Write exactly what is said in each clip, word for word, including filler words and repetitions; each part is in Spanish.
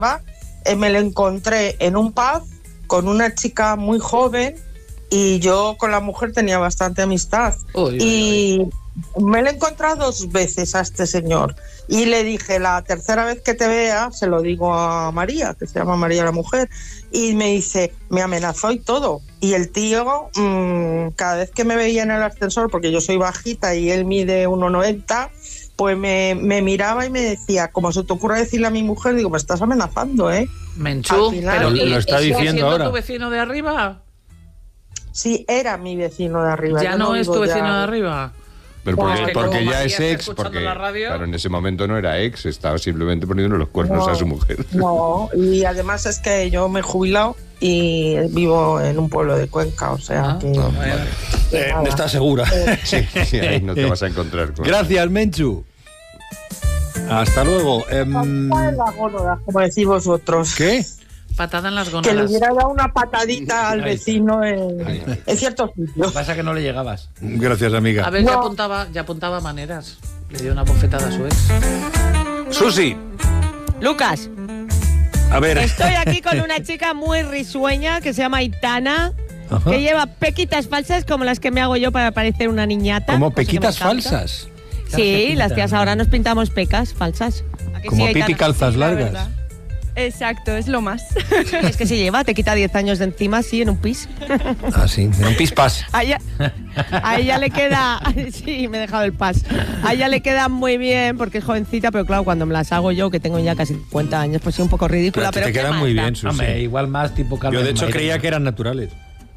eh, me lo encontré en un pub con una chica muy joven y yo con la mujer tenía bastante amistad. Uy, y uy, uy. Me lo he encontrado dos veces a este señor y le dije, la tercera vez que te vea, se lo digo a María, que se llama María la mujer, y me dice, me amenazó y todo. Y el tío, mmm, cada vez que me veía en el ascensor, porque yo soy bajita y él mide uno noventa, pues me, me miraba y me decía, como se te ocurre decirle a mi mujer, digo, me estás amenazando, ¿eh? Menchú, final, pero lo, lo está diciendo ahora. ¿Tu vecino de arriba? Sí, era mi vecino de arriba. ¿Ya no, no es tu vecino ya... de arriba? Pero porque, porque, porque ya es ex, porque claro, en ese momento no era ex, estaba simplemente poniendo los cuernos no, a su mujer. No, y además es que yo me he jubilado y vivo en un pueblo de Cuenca, o sea ah, que... No, vale. eh, ¿Estás segura? Eh, sí, sí, ahí no te vas a encontrar con Gracias, Menchu. Hasta luego. Um... Como decís vosotros. ¿Qué? Patada en las gónadas. Que le hubiera dado una patadita al vecino en, ay, ay. en ciertos sitios. Lo que pasa es que no le llegabas. Gracias, amiga. A ver, no. ya, apuntaba, ya apuntaba maneras. Le dio una bofetada a su ex. Susi. Lucas. A ver. Estoy aquí con una chica muy risueña que se llama Aitana. Ajá. Que lleva pequitas falsas como las que me hago yo para parecer una niñata. ¿Cómo pequitas falsas? Sí, las tías ahora nos pintamos pecas falsas. Como sí, pipi calzas sí, largas. Exacto, es lo más. Es que se lleva, te quita diez años de encima, así, en un pis. Ah, sí, en un pis pas. A ella, a ella le queda... Sí, me he dejado el pas. A ella le queda muy bien porque es jovencita, pero claro, cuando me las hago yo, que tengo ya casi cincuenta años, pues sí, un poco ridícula. Pero, pero te quedan muy bien, Susi. Hombre, igual más tipo Carmen. Yo, de hecho, Maite. creía que eran naturales.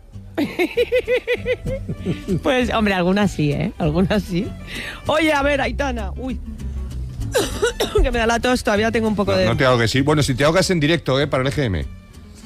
Pues, hombre, algunas sí, ¿eh? Algunas sí. Oye, a ver, Aitana, uy... que me da la tos, todavía tengo un poco no, de... No te ahogues, sí. Bueno, si te ahogas en directo, ¿eh? Para el E G M.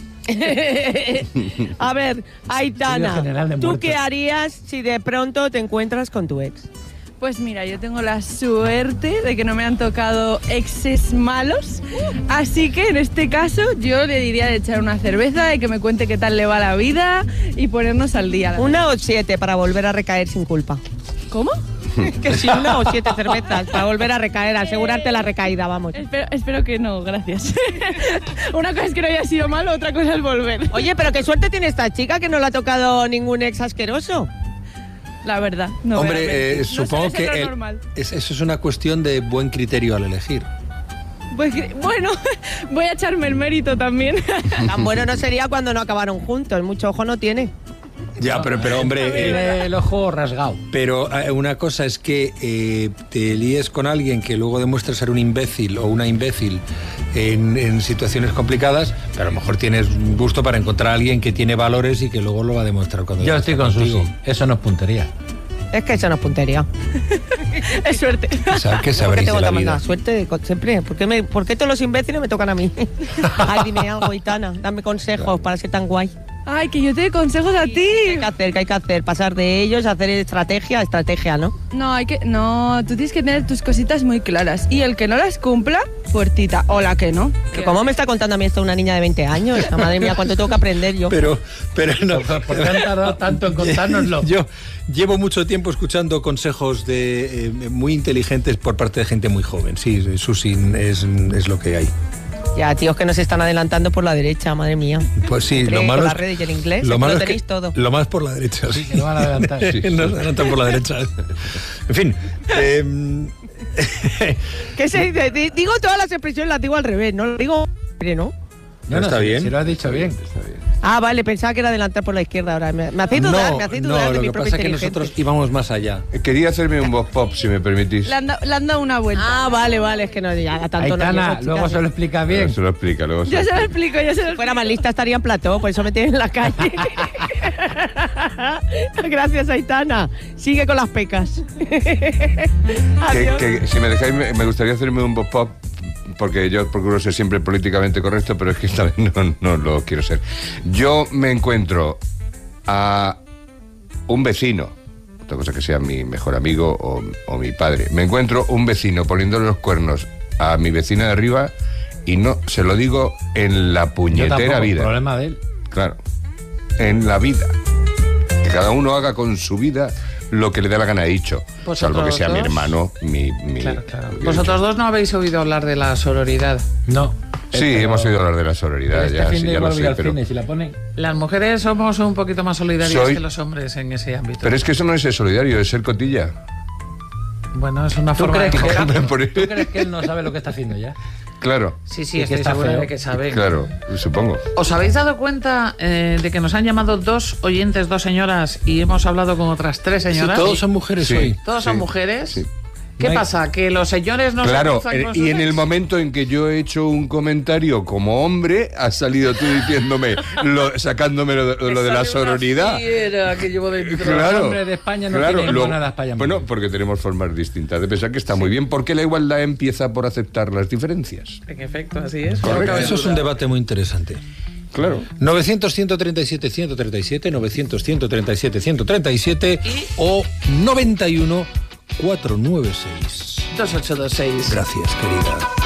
A ver, Aitana, ¿tú qué harías si de pronto te encuentras con tu ex? Pues mira, yo tengo la suerte de que no me han tocado exes malos, así que en este caso yo le diría de echar una cerveza, de que me cuente qué tal le va la vida y ponernos al día. Una o siete para volver a recaer sin culpa. ¿Cómo? Que si una o siete cervezas para volver a recaer, asegurarte la recaída, vamos. Espero, espero que no, gracias. Una cosa es que no haya sido malo, otra cosa es volver. Oye, pero qué suerte tiene esta chica que no le ha tocado ningún ex asqueroso. La verdad, no. Hombre, eh, supongo no que el, es, eso es una cuestión de buen criterio al elegir. Pues, bueno, voy a echarme el mérito también. Tan bueno no sería cuando no acabaron juntos, mucho ojo no tiene. Ya, pero, pero hombre... Eh, el ojo rasgado. Pero eh, una cosa es que eh, te líes con alguien que luego demuestra ser un imbécil o una imbécil en, en situaciones complicadas, pero a lo mejor tienes gusto para encontrar a alguien que tiene valores y que luego lo va a demostrar cuando... Yo estoy con Susi. Eso no es puntería. Es que eso no es puntería. Es suerte. ¿Sabes qué sabréis de la vida? Suerte siempre. ¿Por qué, me, ¿Por qué todos los imbéciles me tocan a mí? Ay, dime algo, Aitana. Dame consejos claro. para ser tan guay. Ay, que yo te doy consejos a ti. ¿Qué hay que hacer? ¿Qué hay que hacer? Pasar de ellos, hacer estrategia, estrategia, ¿no? No, hay que, no, tú tienes que tener tus cositas muy claras. Y el que no las cumpla, puertita. O la que no. ¿Pero cómo me está contando a mí esto una niña de veinte años? Madre mía, ¿cuánto tengo que aprender yo? Pero, pero no. ¿Por qué han tardado tanto en contárnoslo? Yo llevo mucho tiempo escuchando consejos de eh, muy inteligentes por parte de gente muy joven. Sí, Susi, es, es lo que hay. Ya, tíos que nos están adelantando por la derecha, madre mía. Pues sí, Entre lo malo la es red y el inglés, lo malo lo es tenéis que, todo. Lo más por la derecha. Sí, que no van a adelantar. Sí, sí. Nos adelantan por la derecha. En fin. Eh, ¿Qué se dice? Digo todas las expresiones, las digo al revés, no lo digo, ¿no? No, no, está si, bien. Si lo has dicho bien. Está bien. Ah, vale, pensaba que era adelantar por la izquierda ahora. Me, me hacéis dudar, no, me hacéis dudar no, de lo mi que propia pasa es que nosotros íbamos más allá. Quería hacerme un voz pop, si me permitís. Le han, da, le han dado una vuelta. Ah, vale, vale, es que no, ya tanto Aitana, no. luego se lo explica bien. Pero se lo explica, luego se Yo lo se lo explica. explico, yo se lo explico. Si fuera más lista estaría en plató, por eso me tienen en la calle. Gracias, Aitana. Sigue con las pecas. que, que, si me dejáis, me, me gustaría hacerme un voz pop, porque yo procuro ser siempre políticamente correcto, pero es que esta vez no, no lo quiero ser. Yo me encuentro a un vecino, otra cosa que sea mi mejor amigo o, o mi padre, me encuentro un vecino poniéndole los cuernos a mi vecina de arriba y no se lo digo en la puñetera yo tampoco, vida. Problema de él. Claro, en la vida. Que cada uno haga con su vida lo que le dé la gana, he dicho. ¿Vosotros salvo que sea dos? mi hermano, mi... mi claro, claro. Vosotros dos no habéis oído hablar de la sororidad. No. Sí, hemos oído hablar de la sororidad. Este ya, fin sí, de ya lo vuelve sé, al pero... cine, si la ponen. Las mujeres somos un poquito más solidarias Soy- que los hombres en ese ámbito. Pero es que eso no es ser solidario, es ser cotilla. Bueno, es una ¿Tú forma de crees, que, enfocarlo. Por- ¿Tú crees que él no sabe lo que está haciendo ya? Claro, Sí, sí, Y que estoy está segura feo. de que saben. claro, supongo. ¿Os habéis dado cuenta eh, de que nos han llamado dos oyentes, dos señoras, y hemos hablado con otras tres Sí, señoras? todos son mujeres Sí. hoy. ¿Todos son Sí, mujeres? sí. ¿Qué No hay- pasa? ¿Que los señores no Claro, se cruzan eh, con y sus en el ex? momento en que yo he hecho un comentario como hombre, has salido tú diciéndome, lo, sacándome lo, de- lo de la Sale una sororidad. fiera que llevo dentro. Claro, Los hombres de España no claro, tienen lo- monedas para llamar. Bueno, porque tenemos formas distintas de pensar que está muy bien, porque la igualdad empieza por aceptar las diferencias. En efecto, así es. Correcto. No cabe Eso es duda. un debate muy interesante. Claro. novecientos, ciento treinta y siete, ciento treinta y siete, novecientos, ciento treinta y siete, ciento treinta y siete o noventa y uno, cuatrocientos noventa y seis. dos ocho dos seis. Gracias, querida.